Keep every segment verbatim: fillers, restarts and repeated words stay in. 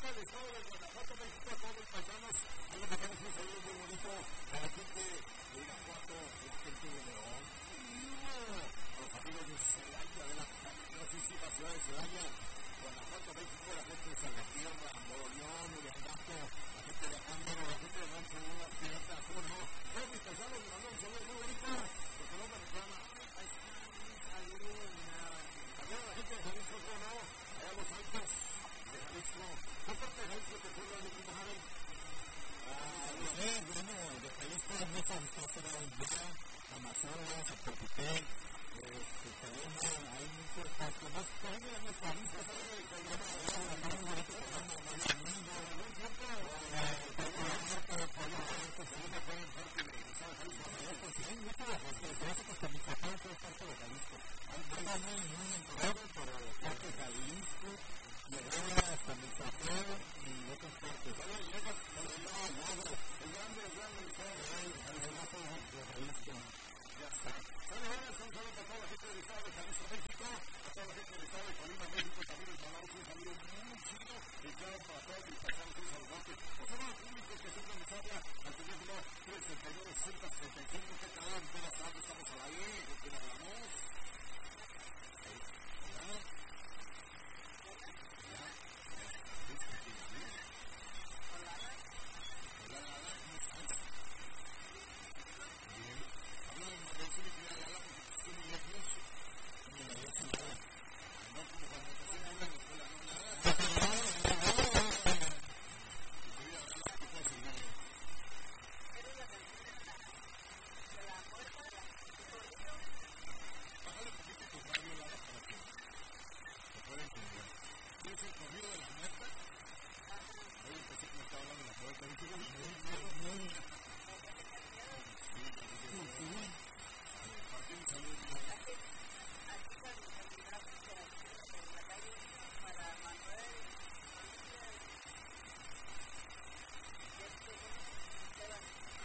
Jalisco, el estado de Guanajuato, México, a todos los paisanos. A los que tenemos un saludo muy bonito a la gente de Irapuato, la gente de León, a los amigos de Celaya, de la principal ciudad de Celaya, Guanajuato, México, la gente de Salvatierra, Moroleón, Uriangato, la gente de Acámbaro, la gente de Rancho Unas, Pirata, ¿cómo no? Todos mis paisanos me mandan un saludo muy bonito, porque no me reclama, ay, un saludo ni nada. También a la gente de Jalisco, ¿cómo no? Allá a los Altos de Jalisco. ¿Qué parte de Jalisco te fue de Quintana Roo? Ah, no sé, bueno, de Jalisco es mucho, está cerca de Villa, Amazonas, Zapotepec, este, también hay muchos parques, más que hay en el país, que sale de Cayana, la mano de este programa, más de Domingo, algún tiempo, el norte de Puebla, que se viene a ver en parte de Jalisco, pues hay muchas de las características que Michoacán es parte de Jalisco. Hay cosas muy, muy enterradas, pero parte de Jalisco, Guerrero, hasta Michoacán y otras partes. Ahora llega, cuando llega al lago, el grande, el grande, el grande, el relato de Jalisco. Ya está. Saludos, un saludo a toda la gente del estado de Jalisco, México, a toda la gente del estado de Colima, México, también les mandamos un saludo muy chido, y claro, para todos mis paisanos, un saludote. Un saludo público que siempre nos habla al teléfono tres treinta y nueve, ciento treinta y cinco, ¿qué tal? Buenas tardes, estamos al aire, ¿con quién hablamos? Hola.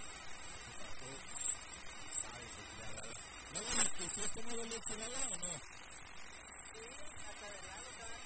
¿No le leche nada o no?